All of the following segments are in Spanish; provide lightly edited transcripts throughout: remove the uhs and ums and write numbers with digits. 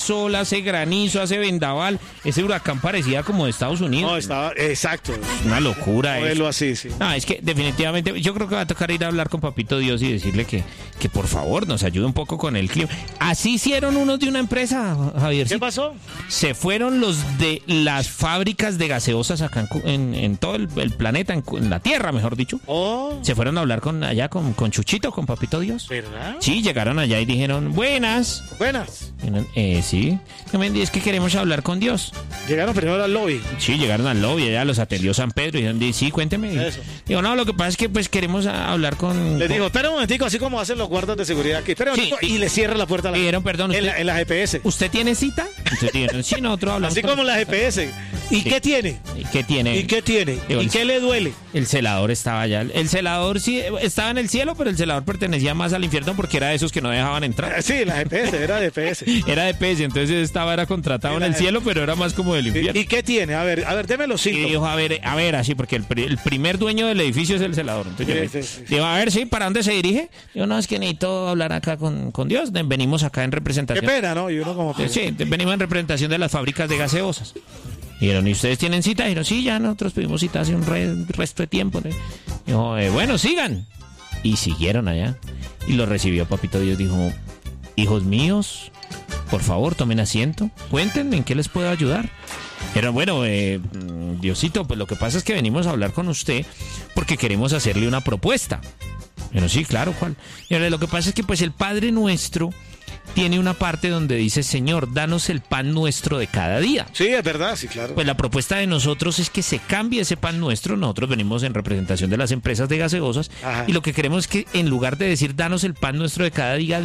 sol, hace granizo, hace vendaval. Ese huracán parecía como de Estados Unidos. No, estaba, exacto. Una locura Modelo eso. así, sí. No, es que definitivamente yo creo que va a tocar ir a hablar con Papito Dios y decirle que por favor nos ayude un poco con el clima. Así hicieron unos de una empresa, Javier. ¿Qué pasó? Se fueron los de las fábricas de gaseosas acá en todo el planeta, en la Tierra, mejor dicho. Oh, Se fueron a hablar con Chuchito, con Papito Dios. ¿verdad? Sí, llegaron allá y dijeron, buenas. Buenas. Sí. No me es que queremos hablar con Dios. Llegaron primero al lobby. Sí, llegaron al lobby, allá los atendió San Pedro y dijeron, sí, cuénteme. Eso. Digo, no, lo que pasa es que pues queremos hablar con... Les digo, espera un momentico, así como hacen los guardas de seguridad aquí. Espera un Sí, momentico y le cierra la puerta a la Dijeron, perdón, en la GPS. ¿usted tiene cita? Entonces dijeron, sí, nosotros hablamos Así con- como la GPS. ¿Y Sí. qué tiene? ¿Y qué tiene? ¿Y qué tiene? Digo, ¿Y qué le duele? El celador estaba allá. El celador sí estaba en el cielo, pero el celador pertenecía más al infierno porque era de esos que no dejaban entrar. Sí, la GPS, era de GPS. Era de PS, entonces era contratado en Era el de- cielo, pero era más como del infierno. ¿Y qué tiene? A ver, deme los Y síntomas. dijo, a ver, así, porque el primer dueño del edificio es el celador. Entonces yo Sí, le sí. digo, a ver, sí, ¿para dónde se dirige? Digo, no, es que necesito hablar acá con Dios. Venimos acá en Qué representación. pena, ¿no? Y uno como... Sí, venimos en representación de las fábricas de gaseosas. Dijeron, ¿y ustedes tienen cita? Dijeron, sí, ya nosotros pedimos cita hace un resto de tiempo. Dijo, bueno, sigan. Y siguieron allá. Y lo recibió Papito Dios. Dijo, hijos míos, por favor, tomen asiento. Cuéntenme en qué les puedo ayudar. Pero bueno, Diosito, pues lo que pasa es que venimos a hablar con usted porque queremos hacerle una propuesta. Pero sí, claro, ¿cuál? Y ahora, lo que pasa es que pues el Padre Nuestro tiene una parte donde dice, Señor, danos el pan nuestro de cada día. Sí, es verdad, sí, claro. Pues la propuesta de nosotros es que se cambie ese pan nuestro. Nosotros venimos en representación de las empresas de gaseosas. Ajá. Y lo que queremos es que en lugar de decir danos el pan nuestro de cada día,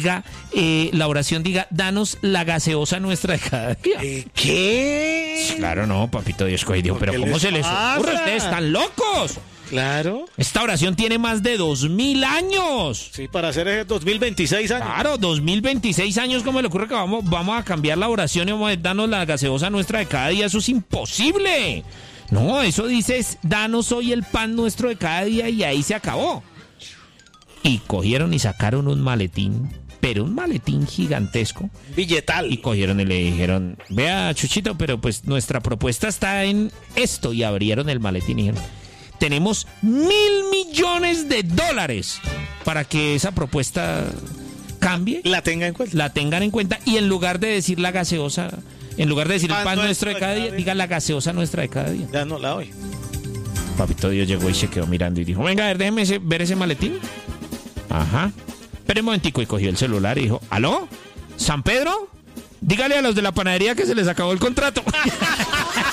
la oración diga danos la gaseosa nuestra de cada día. ¿Qué? Claro, no, Papito Dios, dijo, pero ¿Qué ¿cómo les se les ocurre? pasa? Ustedes están locos. Claro. Esta oración tiene más de 2000 años. Sí, para hacer ese 2026 años. Claro, 2026 años, ¿cómo le ocurre que vamos a cambiar la oración y vamos a darnos la gaseosa nuestra de cada día? Eso es imposible. No, eso dice, danos hoy el pan nuestro de cada día y ahí se acabó. Y cogieron y sacaron un maletín, pero un maletín gigantesco. Billetal. Y cogieron y le dijeron, vea, Chuchito, pero pues nuestra propuesta está en esto. Y abrieron el maletín y dijeron, tenemos $1.000 millones para que esa propuesta cambie, La tenga en cuenta. la tengan en cuenta y en lugar de decir la gaseosa, en lugar de decir el pan nuestro de cada día, diga la gaseosa nuestra de cada día. Ya no la doy. Papito Dios llegó y se quedó mirando y dijo, venga, a ver, déjeme ver ese maletín. Ajá. Espera un momentico, y cogió el celular y dijo, ¿aló? ¿San Pedro? Dígale a los de la panadería que se les acabó el contrato.